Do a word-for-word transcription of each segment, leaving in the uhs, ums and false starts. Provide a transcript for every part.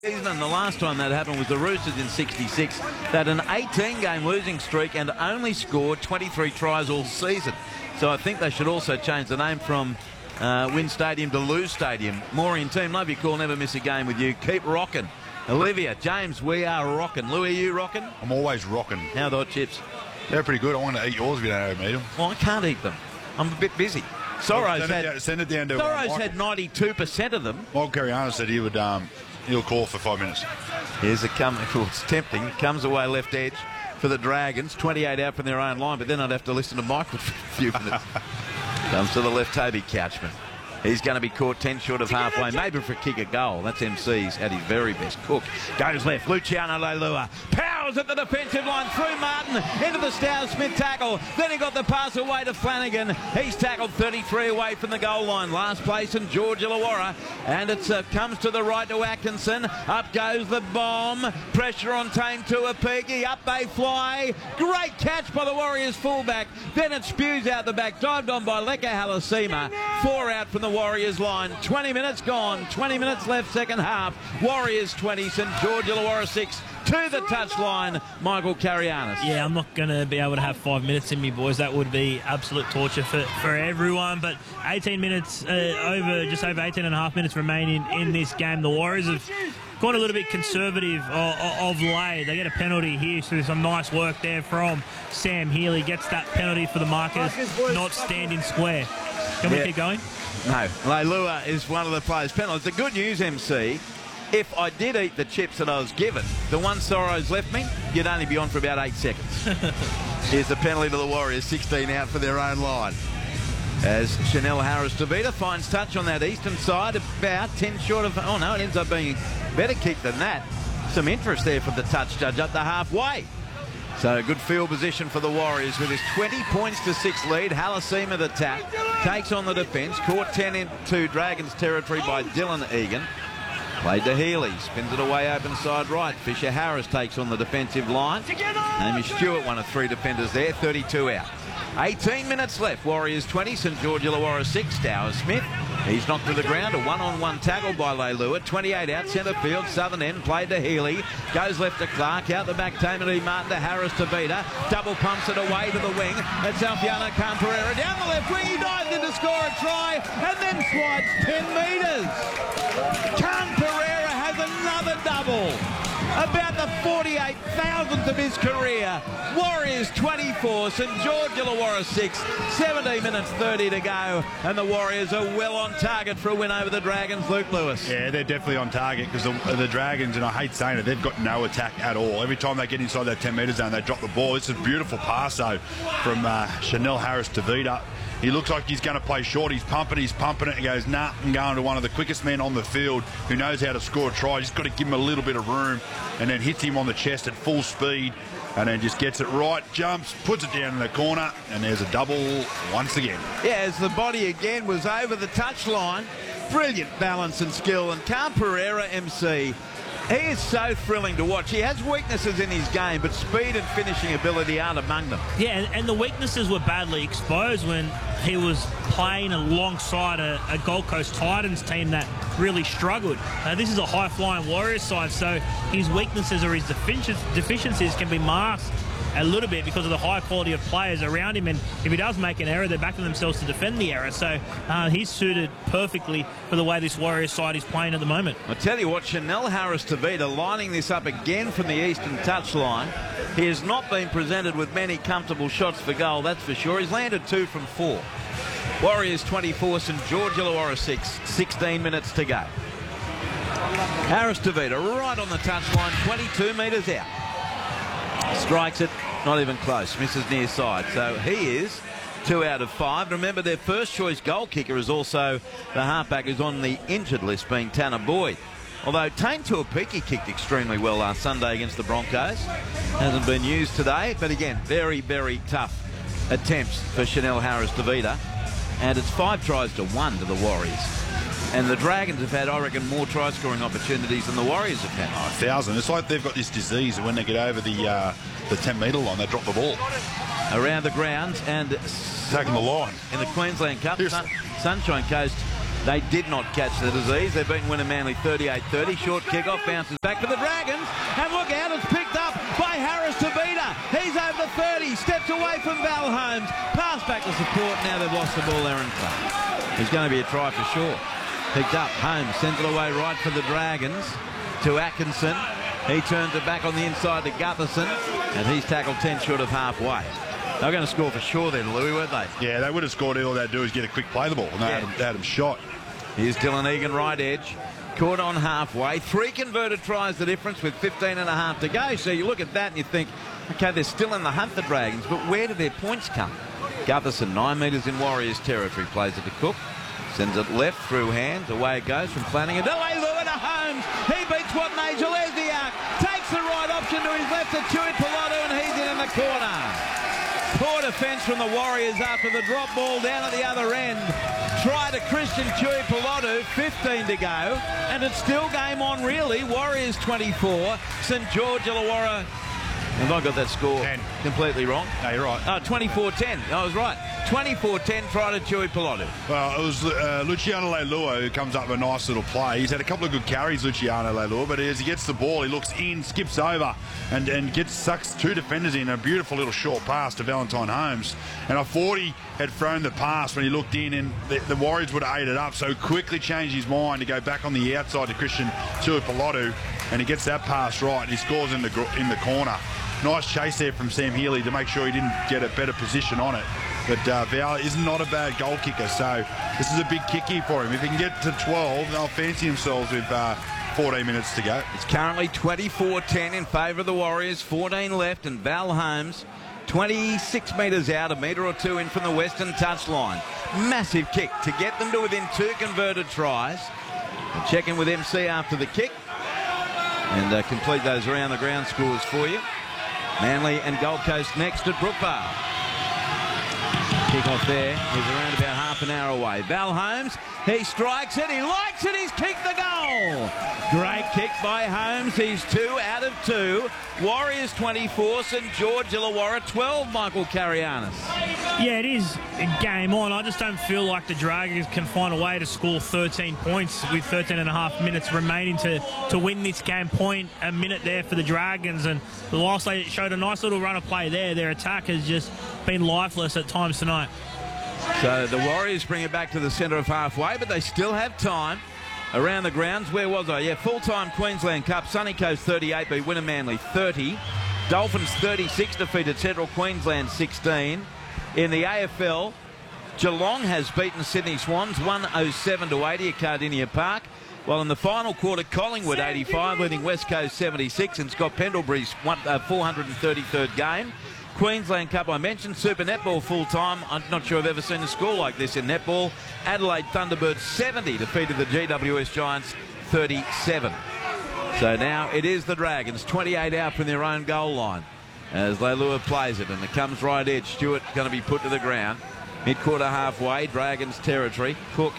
And the last time that happened was the Roosters in sixty-six. They had an eighteen game losing streak and only scored twenty-three tries all season. So I think they should also change the name from uh, Win Stadium to Lose Stadium. Maureen team, love your call, never miss a game with you. Keep rocking. Olivia, James, we are rocking. Louis, are you rocking? I'm always rocking. How are the hot chips? They're pretty good. I want to eat yours if you don't have eat them. Well, I can't eat them. I'm a bit busy. Soros send, had, it down, send it down to Soros uh, had ninety-two percent of them. Michael Cariano said he would um, he'll call for five minutes. Here's a come. Well, it's tempting. Comes away left edge for the Dragons. twenty-eight out from their own line, but then I'd have to listen to Michael for a few minutes. Comes to the left, Toby Couchman. He's going to be caught ten short of halfway, maybe for a kick a goal. That's M C's at his very best. Cook goes left. Luciano Leilua powers at the defensive line through Martin into the Stout Smith tackle. Then he got the pass away to Flanagan. He's tackled thirty-three away from the goal line. Last place in George Illawarra. And it uh, comes to the right to Atkinson. Up goes the bomb. Pressure on Tame Tuapiki. Up they fly. Great catch by the Warriors fullback. Then it spews out the back. Dived on by Leka Halasima. Four out from the Warriors line. twenty minutes gone. twenty minutes left, second half. Warriors twenty, St George Illawarra six. To the touchline, Michael Carianis. Yeah, I'm not going to be able to have five minutes in me, boys. That would be absolute torture for, for everyone. But eighteen minutes, uh, over just over eighteen and a half minutes remaining in this game. The Warriors have gone a little bit conservative of, of late. They get a penalty here, so there's some nice work there from Sam Healy. Gets that penalty for the markers not standing square. Can we yeah. keep going? No. Leilua is one of the players' penalties. The good news, M C, if I did eat the chips that I was given, the one Soros left me, you'd only be on for about eight seconds. Here's the penalty to the Warriors, sixteen out for their own line. As Chanel Harris-Tavita finds touch on that eastern side, about ten short of... Oh, no, it ends up being a better kick than that. Some interest there for the touch judge up the halfway. So good field position for the Warriors with his twenty points to six lead. Halasima the tap, takes on the defence, caught ten into Dragons territory by Dylan Egan. Played to Healy, spins it away open side right. Fisher Harris takes on the defensive line. Amy Stewart, one of three defenders there, thirty-two out. eighteen minutes left. Warriors twenty, St George Illawarra six. Dower Smith, he's knocked to the ground. A one-on-one tackle by Leilua. twenty-eight out, centre field, southern end. Played to Healy. Goes left to Clark. Out the back, Tamati Martin to Harris to Vita. Double pumps it away to the wing. That's Alfiano Khan Pereira. Down the left wing, he dives in to score a try and then slides ten metres. Khan Pereira has another double. About the forty-eight thousandth of his career. Warriors twenty-four, St George Illawarra six. seventeen minutes thirty to go, and the Warriors are well on target for a win over the Dragons. Luke Lewis. Yeah, they're definitely on target because the, the Dragons, and I hate saying it, they've got no attack at all. Every time they get inside that ten metre zone, they drop the ball. It's a beautiful pass, though, from uh, Chanel Harris-Tavita. He looks like he's going to play short. He's pumping, he's pumping it. He goes, nah, I'm going to one of the quickest men on the field who knows how to score a try. Just got to give him a little bit of room, and then hits him on the chest at full speed, and then just gets it right, jumps, puts it down in the corner, and there's a double once again. Yeah, as the body again was over the touchline. Brilliant balance and skill, and Khan Pereira, M C, he is so thrilling to watch. He has weaknesses in his game, but speed and finishing ability aren't among them. Yeah, and, and the weaknesses were badly exposed when he was playing alongside a, a Gold Coast Titans team that really struggled. Uh, this is a high-flying Warriors side, so his weaknesses or his defici deficiencies can be masked a little bit because of the high quality of players around him, and if he does make an error, they're backing themselves to defend the error. So uh, he's suited perfectly for the way this Warriors side is playing at the moment. I tell you what, Chanel Harris-Tavita lining this up again from the eastern touchline. He has not been presented with many comfortable shots for goal, that's for sure. He's landed two from four. Warriors twenty-four, St George Illawarra six. sixteen minutes to go. Harris-Tavita right on the touchline, twenty-two metres out. Strikes it, not even close, misses near side. So he is two out of five. Remember, their first choice goal kicker is also the halfback who's on the injured list, being Tanner Boyd. Although Tane Tuapiki kicked extremely well last Sunday against the Broncos. Hasn't been used today, but again, very, very tough attempts for Chanel Harris-Tavita. And it's five tries to one to the Warriors. And the Dragons have had, I reckon, more try-scoring opportunities than the Warriors have had. Oh, a thousand. It's like they've got this disease, and when they get over the uh, the ten metre line, they drop the ball. Around the grounds and... Taking the line. In the Queensland Cup, Sun, Sunshine Coast They did not catch the disease. They've beaten Winner Manly thirty-eight thirty. Short kick-off, bounces back for the Dragons. And look out, it's picked up by Harris Tavita. He's over the thirty, steps away from Val Holmes. Pass back to support. Now they've lost the ball there in play. It's going to be a try for sure. Picked up, Holmes sends it away right for the Dragons to Atkinson. He turns it back on the inside to Gutherson, and he's tackled ten short of halfway. They were going to score for sure then, Louis, weren't they? Yeah, they would have scored. All they'd do is get a quick play the ball, and they, yeah. had, him, they had him shot. Here's Dylan Egan, right edge. Caught on halfway. Three converted tries the difference with fifteen and a half to go. So you look at that and you think, OK, they're still in the hunt, the Dragons, but where do their points come? Gutherson, nine metres in Warriors territory, plays it to Cook. Sends it left through hands. Away it goes from Flanagan. Away Lua to Holmes. He beats Watney. Lesniak takes the right option to his left to Tui Piloto, and he's in in the corner. Poor defence from the Warriors after the drop ball down at the other end. Try to Christian Tui Piloto. fifteen to go. And it's still game on, really. Warriors twenty-four. St George Illawarra. Have I got that score ten. Completely wrong? No, you're right. Oh, twenty-four ten. I was right. twenty-four ten, try to Tui Piloto. Well, it was uh, Luciano Leilua who comes up with a nice little play. He's had a couple of good carries, Luciano Leilua, but as he gets the ball, he looks in, skips over, and, and gets sucks two defenders in. A beautiful little short pass to Valentine Holmes. And I thought he had thrown the pass when he looked in, and the, the Warriors would have ate it up, so quickly changed his mind to go back on the outside to Christian Tui Piloto, and he gets that pass right, and he scores in the, in the corner. Nice chase there from Sam Healy to make sure he didn't get a better position on it. But uh, Val is not a bad goal kicker, so this is a big kickie for him. If he can get to twelve, they'll fancy themselves with uh, fourteen minutes to go. It's currently twenty-four ten in favour of the Warriors, fourteen left, and Val Holmes twenty-six metres out, a metre or two in from the western touchline. Massive kick to get them to within two converted tries. And check in with M C after the kick and uh, complete those around the ground scores for you. Manly and Gold Coast next at Brookvale. Kick off there. He's around about half an hour away. Val Holmes, he strikes it, he likes it, he's kicked the goal. Great kick by Holmes. He's two out of two. Warriors twenty-four, St George Illawarra twelve, Michael Carianis. Yeah, it is a game on. I just don't feel like the Dragons can find a way to score thirteen points with thirteen and a half minutes remaining to, to win this game. Point a minute there for the Dragons, and the last they showed a nice little run of play there. Their attack has just been lifeless at times tonight. So the Warriors bring it back to the centre of halfway, but they still have time. Around the grounds, where was I? Yeah, full-time Queensland Cup. Sunny Coast thirty-eight beat Winner Manly thirty. Dolphins thirty-six defeated Central Queensland sixteen. In the A F L, Geelong has beaten Sydney Swans one oh seven to eighty at Cardinia Park. While in the final quarter, Collingwood eighty-five, leading West Coast seventy-six, and Scott Pendlebury's four hundred thirty-third game. Queensland Cup, I mentioned. Super Netball full-time. I'm not sure I've ever seen a score like this in netball. Adelaide Thunderbirds seventy defeated the G W S Giants thirty-seven. So now it is the Dragons, twenty-eight out from their own goal line as Leilua plays it, and it comes right edge. Stewart going to be put to the ground. Mid-quarter halfway, Dragons territory. Cook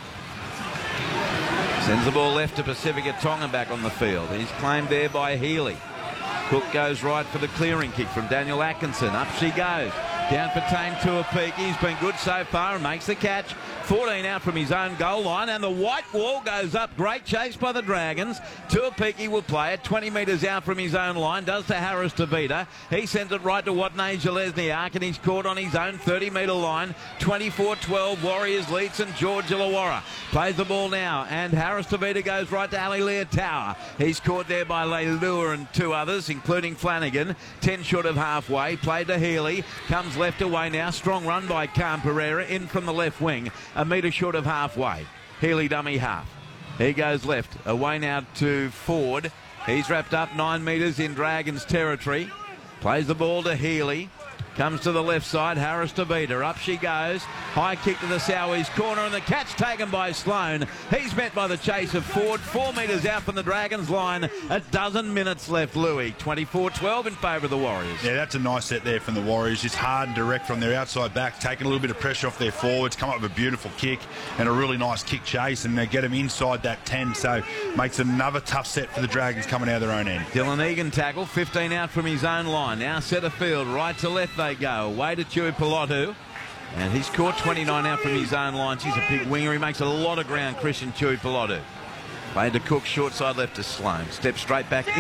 sends the ball left to Pacifica Tonga back on the field. He's claimed there by Healy. Cook goes right for the clearing kick from Daniel Atkinson. Up she goes. Down for Tane Tuapiki. He's been good so far and makes the catch. fourteen out from his own goal line, and the white wall goes up. Great chase by the Dragons. Tuapiki will play it twenty metres out from his own line. Does to Harris Tavita. He sends it right to Watney Lesniak, and he's caught on his own thirty metre line. twenty-four twelve. Warriors lead St George Illawarra. Plays the ball now, and Harris Tavita goes right to Ali Leotower. He's caught there by Leilua and two others, including Flanagan. ten short of halfway. Played to Healy. Comes left away now. Strong run by Cam Pereira in from the left wing. A metre short of halfway. Healy dummy half. He goes left. Away now to Ford. He's wrapped up nine metres in Dragons territory. Plays the ball to Healy. Comes to the left side. Harris Tavita. Up she goes. High kick to the Sowies corner, and the catch taken by Sloan. He's met by the chase of Ford. Four metres out from the Dragons line. A dozen minutes left, Louis. twenty-four twelve in favour of the Warriors. Yeah, that's a nice set there from the Warriors. Just hard and direct from their outside backs, taking a little bit of pressure off their forwards, come up with a beautiful kick and a really nice kick chase, and they get them inside that ten. So makes it another tough set for the Dragons coming out of their own end. Dylan Egan tackle, fifteen out from his own line. Now centre field, right to left they go. Away to Tui Piloto. And he's caught twenty-nine out from his own lines. He's a big winger. He makes a lot of ground, Christian Tuipulotu. Played to Cook, short side left to Sloan. Step straight back